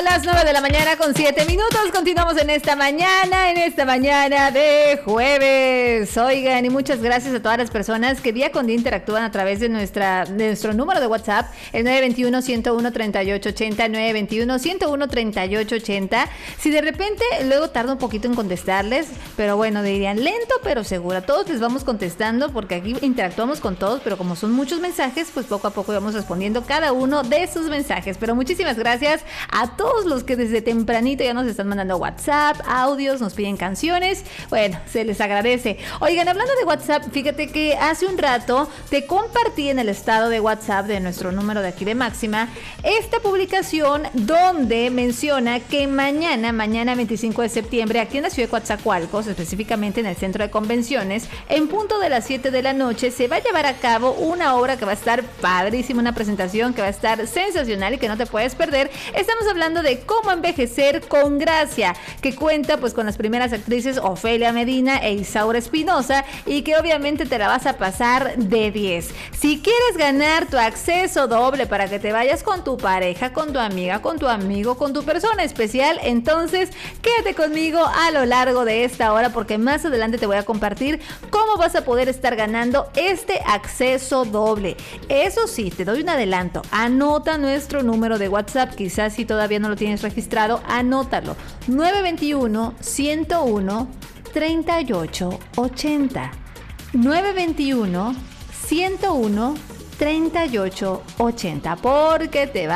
Las 9 de la mañana con 7 minutos. Continuamos en esta mañana de jueves. Oigan, y muchas gracias a todas las personas que día con día interactúan a través de nuestro número de WhatsApp, el 921-101-3880, 921-101-3880. Si de repente luego tarda un poquito en contestarles, pero bueno, dirían lento pero seguro. A todos les vamos contestando porque aquí interactuamos con todos, pero como son muchos mensajes, pues poco a poco vamos respondiendo cada uno de sus mensajes. Pero muchísimas gracias a todos los que desde tempranito ya nos están mandando WhatsApp, audios, nos piden canciones. Bueno, se les agradece. Oigan, hablando de WhatsApp, fíjate que hace un rato te compartí en el estado de WhatsApp de nuestro número de aquí de Máxima esta publicación donde menciona que mañana 25 de septiembre, aquí en la ciudad de Coatzacoalcos, específicamente en el centro de convenciones, en punto de las 7 de la noche, se va a llevar a cabo una obra que va a estar padrísima, una presentación que va a estar sensacional y que no te puedes perder. Estamos hablando de cómo envejecer con gracia, que cuenta pues con las primeras actrices Ofelia Medina e Isaura Espinosa, y que obviamente te la vas a pasar de 10. Si quieres ganar tu acceso doble para que te vayas con tu pareja, con tu amiga, con tu amigo, con tu persona especial, entonces quédate conmigo a lo largo de esta hora, porque más adelante te voy a compartir cómo vas a poder estar ganando este acceso doble. Eso sí, te doy un adelanto, anota nuestro número de WhatsApp, quizás si todavía no lo tienes registrado, anótalo, 921-101-3880, 921-101-3880, porque te va